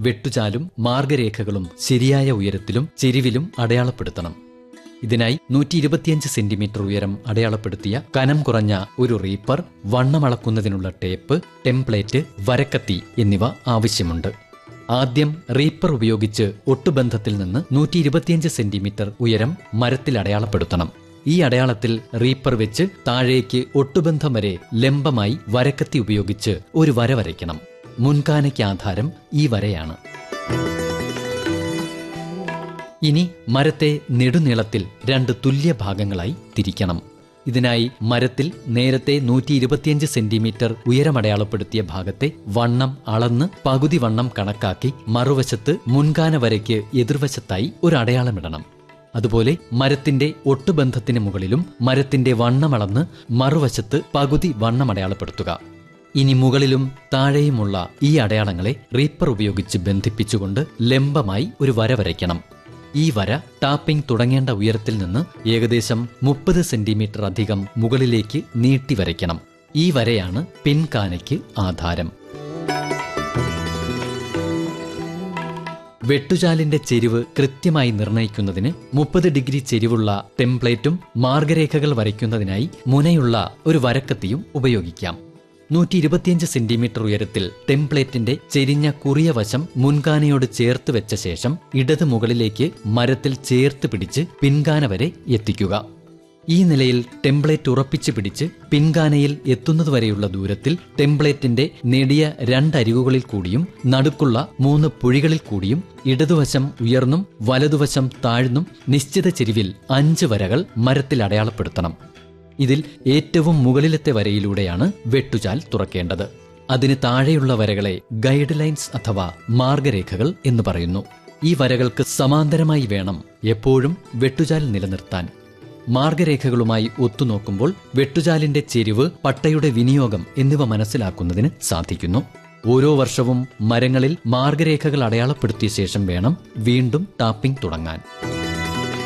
വെട്ടുചാലും മാർഗരേഖകളും ശരിയായ ഉയരത്തിലും ചെരിവിലും അടയാളപ്പെടുത്തണം. ഇതിനായി 125 സെന്റിമീറ്റർ ഉയരം അടയാളപ്പെടുത്തിയ കനം കുറഞ്ഞ ഒരു റീപ്പർ, വണ്ണമളക്കുന്നതിനുള്ള ടേപ്പ്, ടെംപ്ലേറ്റ്, വരക്കത്തി എന്നിവ ആവശ്യമുണ്ട്. ആദ്യം റീപ്പർ ഉപയോഗിച്ച് ഒട്ടുബന്ധത്തിൽ നിന്ന് 125 സെന്റിമീറ്റർ ഉയരം മരത്തിൽ അടയാളപ്പെടുത്തണം. ഈ അടയാളത്തിൽ റീപ്പർ വെച്ച് താഴേക്ക് ഒട്ടുബന്ധം വരെ ലംബമായി വരക്കത്തി ഉപയോഗിച്ച് ഒരു വര വരയ്ക്കണം. മുൻകാനയ്ക്ക് ആധാരം ഈ വരയാണ്. ഇനി മരത്തെ നെടുനീളത്തിൽ 2 തുല്യ ഭാഗങ്ങളായി തിരിക്കണം. ഇതിനായി മരത്തിൽ നേരത്തെ 125 സെന്റിമീറ്റർ ഉയരമടയാളപ്പെടുത്തിയ ഭാഗത്തെ വണ്ണം അളന്ന് പകുതി വണ്ണം കണക്കാക്കി മറുവശത്ത് മുൻകാന വരയ്ക്ക് എതിർവശത്തായി ഒരു അടയാളമിടണം. അതുപോലെ മരത്തിന്റെ ഒട്ടുബന്ധത്തിന് മുകളിലും മരത്തിന്റെ വണ്ണമളന്ന് മറുവശത്ത് പകുതി വണ്ണം അടയാളപ്പെടുത്തുക. ഇനി മുകളിലും താഴെയുമുള്ള ഈ അടയാളങ്ങളെ റീപ്പർ ഉപയോഗിച്ച് ബന്ധിപ്പിച്ചുകൊണ്ട് ലംബമായി ഒരു വര വരയ്ക്കണം. ഈ വര ടാപ്പിംഗ് തുടങ്ങേണ്ട ഉയരത്തിൽ നിന്ന് ഏകദേശം 30 സെന്റിമീറ്റർ അധികം മുകളിലേക്ക് നീട്ടി വരയ്ക്കണം. ഈ വരയാണ് പിൻകാനയ്ക്ക് ആധാരം. വെട്ടുചാലിന്റെ ചെരിവ് കൃത്യമായി നിർണയിക്കുന്നതിന് 30 ഡിഗ്രി ചെരിവുള്ള ടെംപ്ലേറ്റും മാർഗരേഖകൾ വരയ്ക്കുന്നതിനായി മുനയുള്ള ഒരു വരക്കത്തിയും ഉപയോഗിക്കാം. 125 സെന്റിമീറ്റർ ഉയരത്തിൽ ടെംപ്ലേറ്റിന്റെ ചെരിഞ്ഞ കുറിയ വശം മുൻകാനയോട് ചേർത്ത് വെച്ച ശേഷം ഇടത് മുകളിലേക്ക് മരത്തിൽ ചേർത്ത് പിടിച്ച് പിൻകാന വരെ എത്തിക്കുക. ഈ നിലയിൽ ടെംപ്ലേറ്റ് ഉറപ്പിച്ച് പിടിച്ച് പിൻകാനയിൽ എത്തുന്നതുവരെയുള്ള ദൂരത്തിൽ ടെംപ്ലേറ്റിന്റെ നെടിയ 2 അരികുകളിൽ കൂടിയും നടുക്കുള്ള 3 പുഴികളിൽ കൂടിയും ഇടതുവശം ഉയർന്നും വലതുവശം താഴ്ന്നും നിശ്ചിത ചെരിവിൽ 5 വരകൾ മരത്തിൽ അടയാളപ്പെടുത്തണം. ഇതിൽ ഏറ്റവും മുകളിലത്തെ വരയിലൂടെയാണ് വെട്ടുചാൽ തുറക്കേണ്ടത്. അതിന് താഴെയുള്ള വരകളെ ഗൈഡ് ലൈൻസ് അഥവാ മാർഗരേഖകൾ എന്ന് പറയുന്നു. ഈ വരകൾക്ക് സമാന്തരമായി വേണം എപ്പോഴും വെട്ടുചാൽ നിലനിർത്താൻ. മാർഗരേഖകളുമായി ഒത്തുനോക്കുമ്പോൾ വെട്ടുചാലിന്റെ ചെരിവ്, പട്ടയുടെ വിനിയോഗം എന്നിവ മനസ്സിലാക്കുന്നതിന് സാധിക്കുന്നു. ഓരോ വർഷവും മരങ്ങളിൽ മാർഗരേഖകൾ അടയാളപ്പെടുത്തിയ ശേഷം വേണം വീണ്ടും ടാപ്പിംഗ് തുടങ്ങാൻ.